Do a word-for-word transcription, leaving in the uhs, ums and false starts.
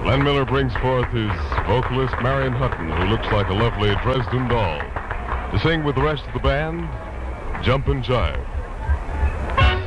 Len Miller brings forth his vocalist, Marion Hutton, who looks like a lovely Dresden doll, to sing with the rest of the band, Jump and Jive.